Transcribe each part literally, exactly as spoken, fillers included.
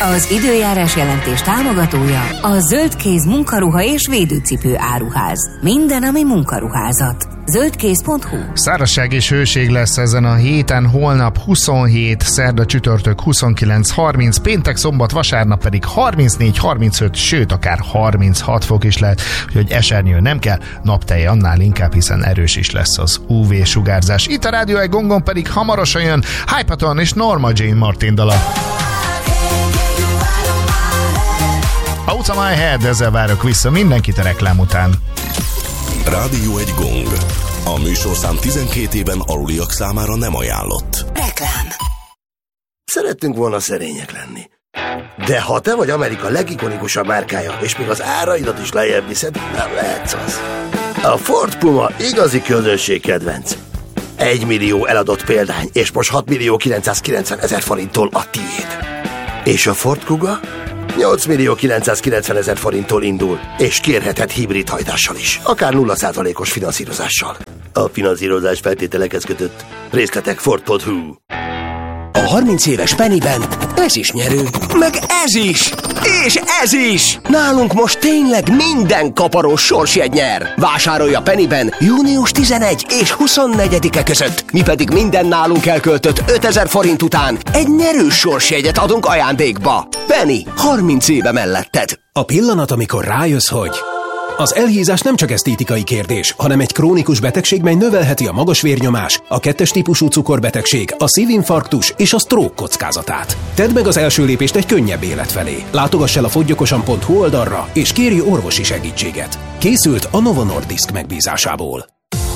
Az időjárás jelentés támogatója a Zöldkéz munkaruha és védőcipő áruház. Minden, ami munkaruházat. zöldkéz pont hu. Szárazság és hőség lesz ezen a héten, holnap huszonhét, szerda csütörtök huszonkilenc harminc, péntek szombat vasárnap pedig harmincnégy harmincöt, sőt akár harminchat fok is lehet, úgyhogy esernyő nem kell, napteje annál inkább, hiszen erős is lesz az ú vé-sugárzás. Itt a Rádió egy gongon pedig hamarosan jön Hypaton és Norma Jean Martin dala. Out of my head, ezzel várok vissza mindenkit a reklám után. Rádió egy gong. A műsorszám tizenkét éven aluliak számára nem ajánlott. Reklám. Szerettünk volna szerények lenni. De ha te vagy Amerika legikonikusabb márkája, és még az áraidat is lejjebb viszed, nem lehetsz az. A Ford Puma igazi közönségkedvenc. Egy millió eladott példány, és most hat millió kilencszázkilencven ezer forinttól a tiéd. És a Ford Kuga nyolc millió kilencszázkilencven ezer forinttól indul, és kérheted hibrid hajtással is, akár nulla százalékos finanszírozással. A finanszírozás feltételekhez kötött. Részletek Ford pont hu. A harminc éves Pennyben ez is nyerő, meg ez is, és ez is! Nálunk most tényleg minden kaparós sorsjegy nyer. Vásárolj a Pennyben június tizenegy és huszonnegyedike között. Mi pedig minden nálunk elköltött ötezer forint után egy nyerős sorsjegyet adunk ajándékba. Penny, harminc éve melletted. A pillanat, amikor rájössz, hogy az elhízás nem csak esztétikai kérdés, hanem egy krónikus betegség, mely növelheti a magas vérnyomás, a kettes típusú cukorbetegség, a szívinfarktus és a stroke kockázatát. Tedd meg az első lépést egy könnyebb élet felé. Látogass el a foggyokosan pont hu oldalra, és kérj orvosi segítséget. Készült a Novo Nordisk megbízásából.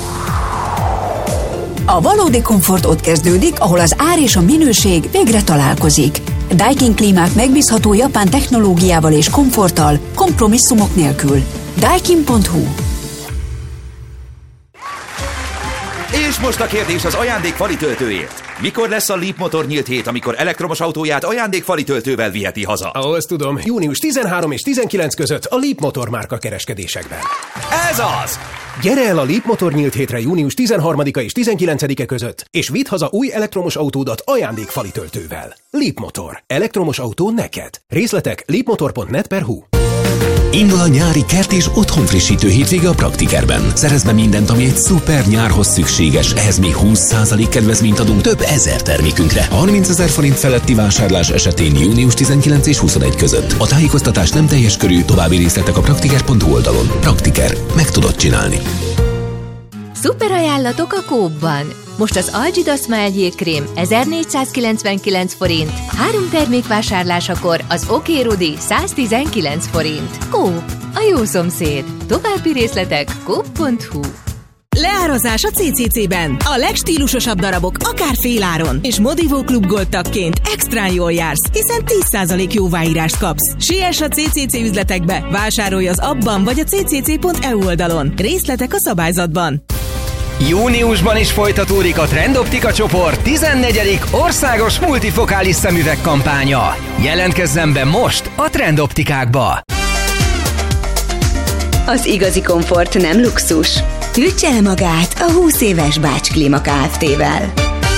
A valódi komfort ott kezdődik, ahol az ár és a minőség végre találkozik. Daikin klímák megbízható japán technológiával és komforttal, kompromisszumok nélkül. Daikin pont hu. És most a kérdés az ajándékfali töltőért. Mikor lesz a Leap Motor nyílt hét, amikor elektromos autóját ajándékfali töltővel viheti haza? Ó, ezt tudom. június tizenharmadika és tizenkilencedike között a Leap Motor márka kereskedésekben. Ez az! Gyere el a Leap Motor nyílt hétre június tizenharmadika és tizenkilencedike között, és vidd haza új elektromos autódat ajándékfali töltővel. Leap Motor. Elektromos autó neked. Részletek leapmotor pont net per hu. Indul a nyári kert és otthonfrissítő hétvége a Praktikerben. Szerezd be mindent, ami egy szuper nyárhoz szükséges. Ehhez még húsz százalék kedvezményt adunk több ezer termékünkre. harmincezer forint feletti vásárlás esetén június tizenkilencedike és huszonegyedike között. A tájékoztatás nem teljes körű, további részletek a praktiker pont hu oldalon. Praktiker. Meg tudod csinálni. Szuper ajánlatok a Coop-ban. Most az Algida Smile jégkrém ezernégyszázkilencvenkilenc forint, három termék vásárlásakor az Oké Rudi száztizenkilenc forint. Coop, a jó szomszéd. További részletek coop pont hu. Leárazás a cé cé cé-ben. A legstílusosabb darabok akár féláron. És Modivó Klub Gold tagként extrán jól jársz, hiszen tíz százalék jóváírást kapsz. Siess a cé cé cé üzletekbe, vásárolj az abban vagy a cé cé cé pont e u oldalon. Részletek a szabályzatban. Júniusban is folytatódik a Trendoptika csoport tizennegyedik országos multifokális szemüveg kampánya. Jelentkezzen be most a Trendoptikákba! Az igazi komfort nem luxus. Ütse el magát a húsz éves Bács Klíma Kft-vel.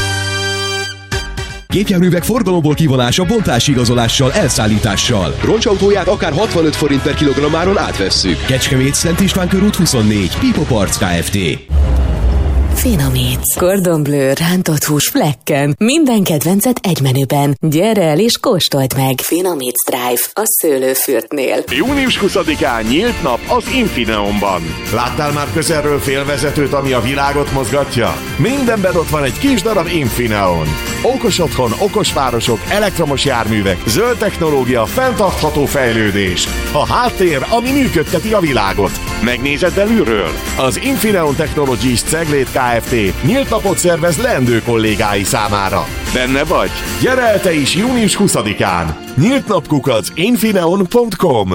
Gépjárművek forgalomból kivonása bontásigazolással, elszállítással. Roncsautóját akár hatvanöt forint per kilogrammáron átvesszük. Kecskemét, Szent István körút huszonnégy, Pipo Parts Kft. Finomíts. Cordon Bleu, rántott hús flekken. Minden kedvencet egy menüben. Gyere el és kóstold meg. Finomíts Drive a szőlőfürtnél. június huszadikán nyílt nap az Infineonban. Láttál már közelről félvezetőt, ami a világot mozgatja? Mindenben ott van egy kis darab Infineon. Okos otthon, okos városok, elektromos járművek, zöld technológia, fenntartható fejlődés. A háttér, ami működteti a világot. Megnézed belülről? Az Infineon Technologies Ceglét Kft. Nyílt napot szervez leendő kollégái számára. Benne vagy? Gyere el te is június huszadikán! Nyílt napkukac infineon pont com.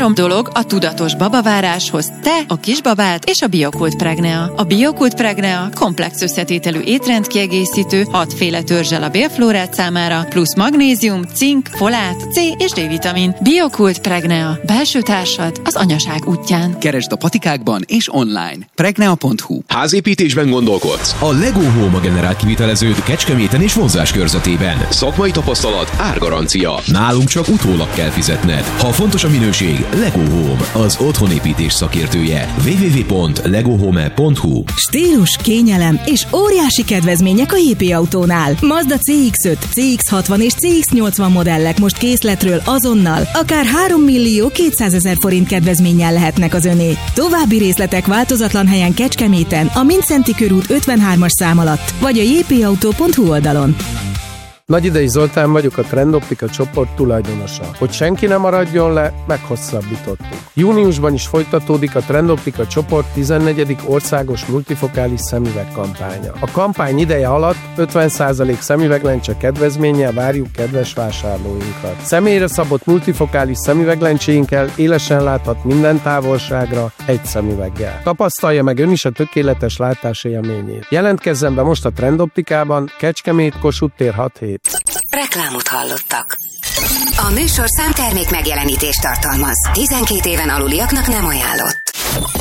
Három dolog a tudatos babaváráshoz: te, a kisbabád és a Biokult Pregnea. A Biokult Pregnea komplex összetételű étrendkiegészítő, hatféle törzsel a bélflórát számára, plusz magnézium, cink, folát, C és D-vitamin. Biokult Pregnea. Belső társad az anyaság útján. Keresd a patikákban és online. pregnea pont hu. Házépítésben gondolkodsz? A Lego Home generál kiviteleződ Kecskeméten és vonzás körzetében. Szakmai tapasztalat, árgarancia. Nálunk csak utólag kell fizetned. Ha fontos a minőség, Lego Home, az otthonépítés szakértője. double-u double-u double-u pont lego home pont hu. Stílus, kényelem és óriási kedvezmények a jé pé Autónál. Mazda cé iksz öt, cé iksz hatvan és cé iksz nyolcvan modellek most készletről azonnal, akár három millió kétszázezer forint kedvezménnyel lehetnek az öné. További részletek változatlan helyen Kecskeméten, a Mindszenty körút ötvenhármas szám alatt, vagy a jé pé autó pont hu oldalon. Nagyidei Zoltán vagyok, a Trendoptika csoport tulajdonosa. Hogy senki ne maradjon le, meghosszabbítottuk. Júniusban is folytatódik a Trendoptika csoport tizennegyedik országos multifokális szemüveg kampánya. A kampány ideje alatt ötven százalék szemüveglencse kedvezménnyel várjuk kedves vásárlóinkat. Személyre szabott multifokális szemüveglencséinkkel élesen láthat minden távolságra egy szemüveggel. Tapasztalja meg ön is a tökéletes látás élményét. Jelentkezzen be most a Trendoptikában, Kecskemét, Kossuth tér hat hét. Reklámot hallottak. A műsor számtermék megjelenítést tartalmaz. tizenkét éven aluliaknak nem ajánlott.